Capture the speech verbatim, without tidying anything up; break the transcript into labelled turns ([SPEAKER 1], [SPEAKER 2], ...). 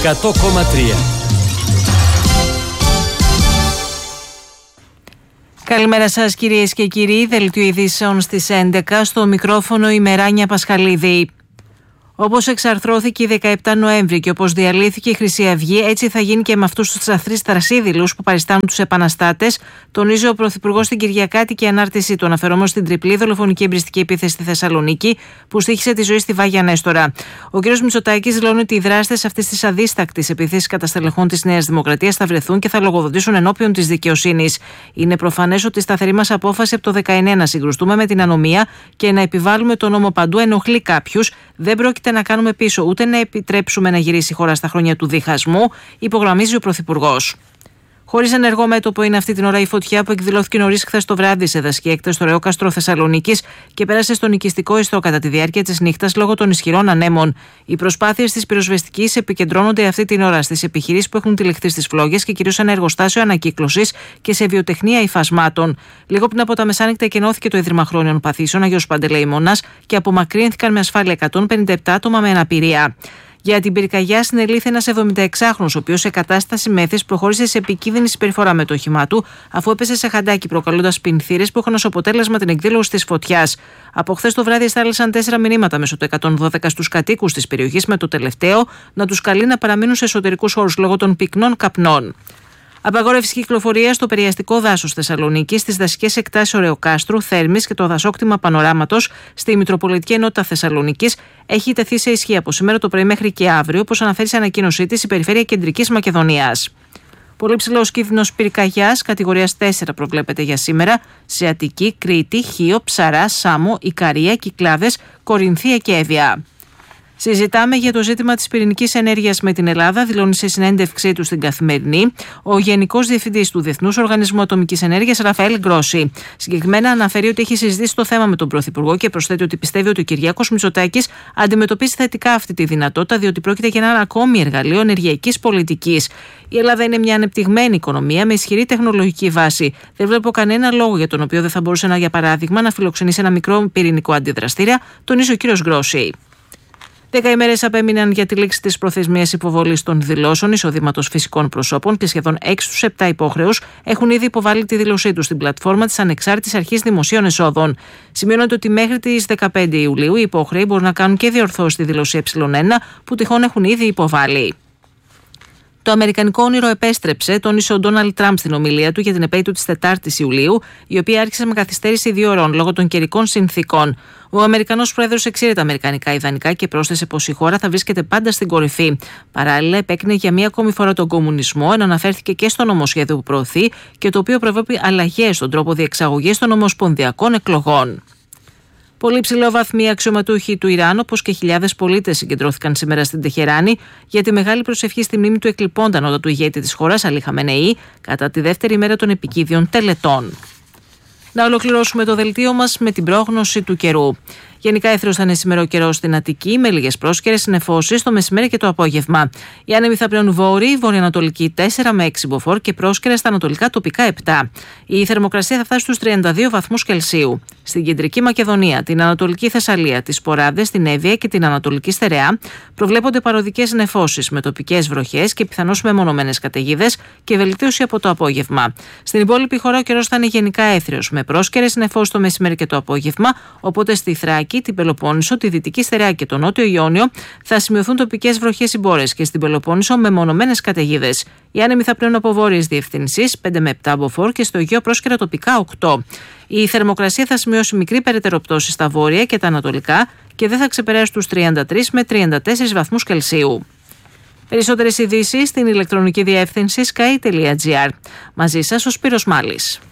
[SPEAKER 1] εκατό κόμμα τρία.
[SPEAKER 2] Καλημέρα σας κυρίες και κύριοι, δελτίο ειδήσεων στις έντεκα, στο μικρόφωνο η Μεράνια Πασχαλίδη. Όπως εξαρθρώθηκε η δεκαεπτά Νοέμβρη και όπως διαλύθηκε η Χρυσή Αυγή, έτσι θα γίνει και με αυτούς τους αθρείς τρασίδηλους που παριστάνουν τους επαναστάτες, τονίζει ο Πρωθυπουργός στην Κυριακάτικη ανάρτησή του, αναφερόμενος στην τριπλή δολοφονική εμπριστική επίθεση στη Θεσσαλονίκη που στοίχησε τη ζωή στη Βάγια Νέστορα. Ο κ. Μητσοτάκης δηλώνει ότι οι δράστες αυτής της αδίστακτης επίθεσης κατά στελεχών της Νέας Δημοκρατίας θα βρεθούν και θα λογοδοτήσουν ενώπιον της δικαιοσύνης. Είναι προφανές ότι η σταθερή μας απόφαση από το δεκαεννέα να συγκρουστούμε με την ανομία και να επιβάλλουμε τον νόμο παντού ενοχλεί κάποιους. Δεν πρόκειται να κάνουμε πίσω, ούτε να επιτρέψουμε να γυρίσει η χώρα στα χρόνια του διχασμού, υπογραμμίζει ο Πρωθυπουργός. Χωρίς ενεργό μέτωπο είναι αυτή την ώρα η φωτιά που εκδηλώθηκε νωρίς χθες το βράδυ σε δασική έκταση στο Ρεόκαστρο Θεσσαλονίκης και πέρασε στον οικιστικό ιστό κατά τη διάρκεια της νύχτας λόγω των ισχυρών ανέμων. Οι προσπάθειες της πυροσβεστικής επικεντρώνονται αυτή την ώρα στις επιχειρήσεις που έχουν τυλιχθεί στις φλόγες και κυρίως σε ένα εργοστάσιο ανακύκλωσης και σε βιοτεχνία υφασμάτων. Λίγο πριν από τα μεσάνυχτα εκενώθηκε το Ίδρυμα Χρόνιων Παθήσεων Αγίος Παντελεήμονας και απομακρύνθηκαν με ασφάλεια εκατόν πενήντα επτά άτομα με αναπηρία. Για την πυρκαγιά συνελήφθη ένας εβδομηνταεξάχρονος, ο οποίος σε κατάσταση μέθης προχώρησε σε επικίνδυνη συμπεριφορά με το όχημά του, αφού έπεσε σε χαντάκι προκαλώντας πινθύρες που είχαν ως αποτέλεσμα την εκδήλωση της φωτιάς. Από χθες το βράδυ εστάλησαν τέσσερα μηνύματα μέσω του εκατόν δώδεκα στους κατοίκους της περιοχής, με το τελευταίο να τους καλεί να παραμείνουν σε εσωτερικούς χώρους λόγω των πυκνών καπνών. Απαγόρευση κυκλοφορίας στο περιαστικό δάσος Θεσσαλονίκης, στις δασικές εκτάσεις Ωρεοκάστρου, Θέρμης και το δασόκτημα Πανοράματος στη Μητροπολιτική Ενότητα Θεσσαλονίκης έχει τεθεί σε ισχύ από σήμερα το πρωί μέχρι και αύριο, όπως αναφέρει σε ανακοίνωσή της η Περιφέρεια Κεντρικής Μακεδονίας. Πολύ ψηλός κίνδυνος πυρκαγιάς κατηγορίας τέσσερα προβλέπεται για σήμερα σε Αττική, Κρήτη, Χίο, Ψαρά, Σάμο, Ικαρία, Κυκλάδες, Κορινθία και Εύβοια. Συζητάμε για το ζήτημα της πυρηνικής ενέργειας με την Ελλάδα, δηλώνει σε συνέντευξή του στην Καθημερινή ο Γενικός Διευθυντής του Διεθνούς Οργανισμού Ατομικής Ενέργειας, Ραφαέλ Γκρόση. Συγκεκριμένα αναφέρει ότι έχει συζητήσει το θέμα με τον Πρωθυπουργό και προσθέτει ότι πιστεύει ότι ο Κυριάκος Μητσοτάκης αντιμετωπίζει θετικά αυτή τη δυνατότητα, διότι πρόκειται για ένα ακόμη εργαλείο ενεργειακής πολιτικής. Η Ελλάδα είναι μια ανεπτυγμένη οικονομία με ισχυρή τεχνολογική βάση. Δεν βλέπω κανένα λόγο για τον οποίο δεν θα μπορούσε να, για παράδειγμα, να φιλοξενήσει ένα μικρό πυρηνικό αντιδραστήρα, τονίζει ο κ. Γκρόση. Δέκα ημέρες απέμειναν για τη λήξη της προθεσμίας υποβολής των δηλώσεων εισοδήματος φυσικών προσώπων και σχεδόν έξι στους επτά υπόχρεους έχουν ήδη υποβάλει τη δήλωσή τους στην πλατφόρμα της Ανεξάρτητης Αρχής Δημοσίων Εσόδων. Σημειώνεται ότι μέχρι τις δεκαπέντε Ιουλίου οι υπόχρεοι μπορούν να κάνουν και διορθώσεις στη δήλωση ε1 που τυχόν έχουν ήδη υποβάλει. Το αμερικανικό όνειρο επέστρεψε, τόνισε ο Ντόναλντ Τραμπ στην ομιλία του για την επέτειο της τετάρτης Ιουλίου, η οποία άρχισε με καθυστέρηση δύο ώρων λόγω των καιρικών συνθήκων. Ο Αμερικανός Πρόεδρος εξήρε τα αμερικανικά ιδανικά και πρόσθεσε πως η χώρα θα βρίσκεται πάντα στην κορυφή. Παράλληλα, επέκρινε για μία ακόμη φορά τον κομμουνισμό, ενώ αναφέρθηκε και στο νομοσχέδιο που προωθεί και το οποίο προβλέπει αλλαγές στον τρόπο διεξαγωγής των ομοσπονδιακών εκλογών. Πολύ ψηλόβαθμοι αξιωματούχοι του Ιράν, όπως και χιλιάδες πολίτες, συγκεντρώθηκαν σήμερα στην Τεχεράνη για τη μεγάλη προσευχή στη μνήμη του εκλειπώντα ανώτατου ηγέτη της χώρας, Αλή Χαμενεή, κατά τη δεύτερη μέρα των επικίδιων τελετών. Να ολοκληρώσουμε το δελτίο μας με την πρόγνωση του καιρού. Γενικά έθριος θα είναι σήμερα ο καιρός στην Αττική, με λίγες πρόσκαιρες συννεφώσεις το μεσημέρι και το απόγευμα. Οι άνεμοι θα πλέουν βόρειοι, βορειοανατολική τέσσερα με έξι μποφόρ και πρόσκαιρες στα ανατολικά τοπικά επτά. Η θερμοκρασία θα φτάσει στους τριάντα δύο βαθμούς Κελσίου. Στην κεντρική Μακεδονία, την Ανατολική Θεσσαλία, τις Ποράδες, την Εύβοια και την Ανατολική Στερεά προβλέπονται παροδικές νεφώσεις με τοπικές βροχές και πιθανώς μεμονωμένες καταιγίδες και βελτίωση από το απόγευμα. Στην υπόλοιπη χώρα ο καιρός θα είναι γενικά έθριος, με πρόσκαιρες νεφώσεις το μεσημέρι και το απόγευμα, οπότε στη Θράκη, την Πελοπόννησο, τη Δυτική Στερεά και το Νότιο Ιόνιο θα σημειωθούν τοπικές βροχές συμπόρες και στην Πελοπόννησο μεμονωμένες καταιγίδες. Οι άνεμοι θα πλέουν από βόρειες διευθύνσεις πέντε με επτά μποφόρ και στο Αιγαίο πρόσκαιρα τοπικά οκτώ. Η θερμοκρασία θα σημειώσει μικρή περαιτέρω πτώση στα βόρεια και τα ανατολικά και δεν θα ξεπεράσει τους τριάντα τρεις με τριάντα τέσσερις βαθμούς Κελσίου. Περισσότερες ειδήσεις στην ηλεκτρονική διεύθυνση sky τελεία gr. Μαζί σας ο Σπύρος Μάλης.